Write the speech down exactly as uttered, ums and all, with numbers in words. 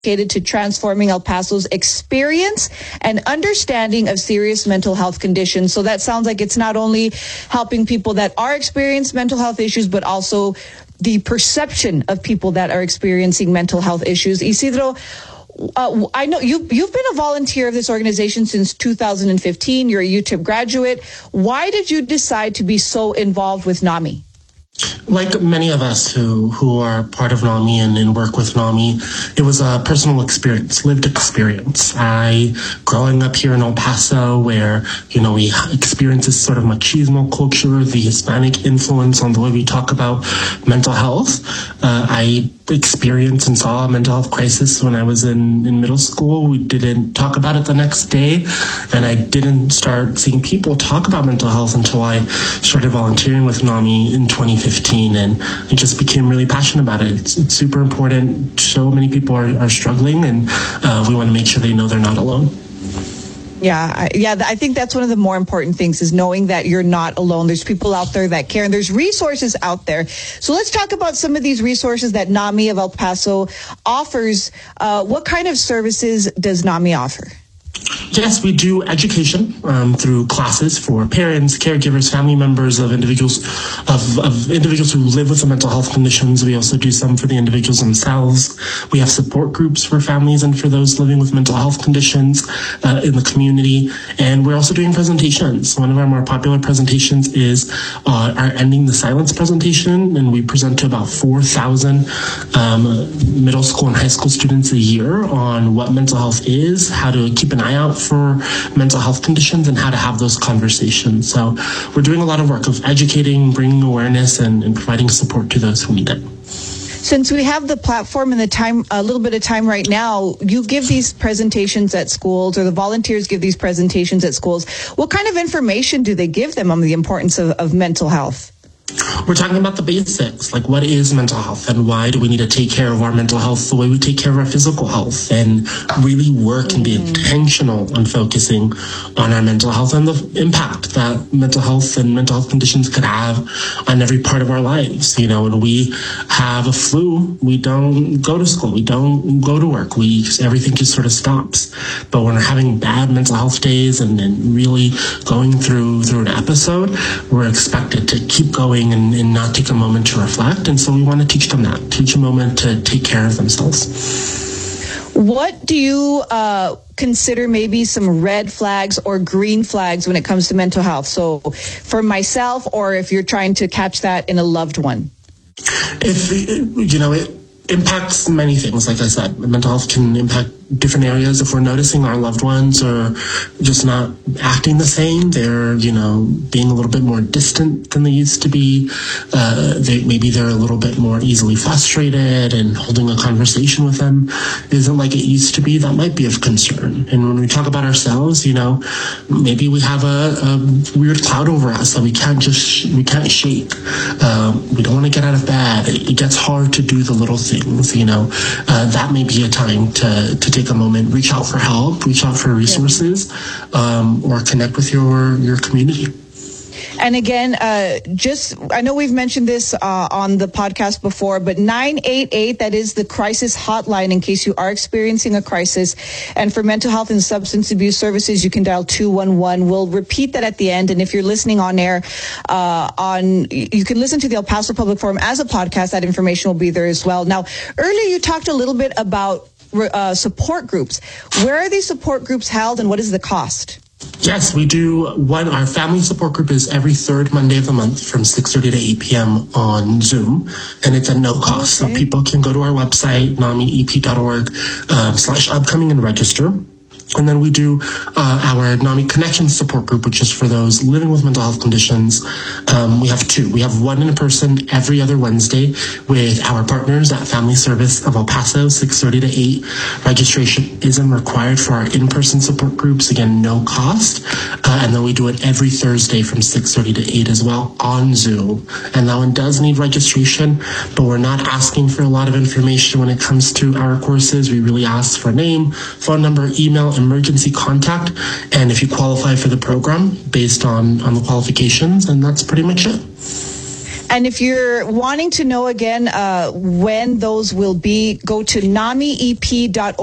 dedicated to transforming El Paso's experience and understanding of serious mental health conditions. So that sounds like it's not only helping people that are experiencing mental health issues, but also the perception of people that are experiencing mental health issues. Isidro, Uh, I know you, you've been a volunteer of this organization since two thousand fifteen. You're a U T I P graduate. Why did you decide to be so involved with NAMI? Like many of us who, who are part of NAMI and, and work with NAMI, it was a personal experience, lived experience. I, growing up here in El Paso, where, you know, we experience this sort of machismo culture, the Hispanic influence on the way we talk about mental health, uh, I experienced and saw a mental health crisis when I was in, in middle school. We didn't talk about it the next day, and I didn't start seeing people talk about mental health until I started volunteering with NAMI in twenty fifteen, and I just became really passionate about it. It's, it's super important. So many people are, are struggling, and uh, we want to make sure they know they're not alone. Yeah, yeah, I think that's one of the more important things is knowing that you're not alone. There's people out there that care, and there's resources out there. So let's talk about some of these resources that NAMI of El Paso offers. Uh, what kind of services does NAMI offer? Yes, we do education um, through classes for parents, caregivers, family members of individuals of, of individuals who live with mental health conditions. We also do some for the individuals themselves. We have support groups for families and for those living with mental health conditions uh, in the community. And we're also doing presentations. One of our more popular presentations is uh, our Ending the Silence presentation, and we present to about four thousand um, middle school and high school students a year on what mental health is, how to keep an eye out for mental health conditions, and how to have those conversations. So we're doing a lot of work of educating, bringing awareness, and, and providing support to those who need it. Since we have the platform and the time, a little bit of time right now, you give these presentations at schools, or the volunteers give these presentations at schools. What kind of information do they give them on the importance of, of mental health? We're talking about the basics, like what is mental health and why do we need to take care of our mental health the way we take care of our physical health, and really work and be intentional on focusing on our mental health and the impact that mental health and mental health conditions could have on every part of our lives. You know, when we have a flu, we don't go to school, we don't go to work, we just, everything just sort of stops. But when we're having bad mental health days and, and really going through through an episode, we're expected to keep going And, and not take a moment to reflect. And so we want to teach them that, teach a moment to take care of themselves. What do you uh, consider maybe some red flags or green flags when it comes to mental health? So for myself, or if you're trying to catch that in a loved one? If, you know, it impacts many things. Like I said, mental health can impact different areas. If we're noticing our loved ones are just not acting the same, they're, you know, being a little bit more distant than they used to be, uh, they, maybe they're a little bit more easily frustrated, and holding a conversation with them isn't like it used to be, that might be of concern. And when we talk about ourselves, you know, maybe we have a, a weird cloud over us that we can't just, we can't shake. Um, we don't want to get out of bed. It, it gets hard to do the little things, you know. Uh, that may be a time to, to take a moment, reach out for help, reach out for resources, um, or connect with your, your community. And again, uh, just, I know we've mentioned this uh, on the podcast before, but nine eight eight, that is the crisis hotline in case you are experiencing a crisis. And for mental health and substance abuse services, you can dial two one one. We'll repeat that at the end. And if you're listening on air, uh, on you can listen to the El Paso Public Forum as a podcast. That information will be there as well. Now, earlier you talked a little bit about uh, support groups. Where are these support groups held, and what is the cost? Yes, we do one. Our family support group is every third Monday of the month from six thirty to eight p.m. on Zoom, and it's at no cost. Okay. So people can go to our website, namiep dot org um, slash upcoming and register. And then we do uh, our NAMI Connection support group, which is for those living with mental health conditions. Um, we have two. We have one in person every other Wednesday with our partners at Family Service of El Paso, six thirty to eight. Registration isn't required for our in-person support groups. Again, no cost. Uh, and then we do it every Thursday from six thirty to eight as well on Zoom. And that one does need registration, but we're not asking for a lot of information when it comes to our courses. We really ask for name, phone number, email, emergency contact, and if you qualify for the program based on, on the qualifications, and that's pretty much it. And if you're wanting to know again uh, when those will be, go to N A M I E P dot org.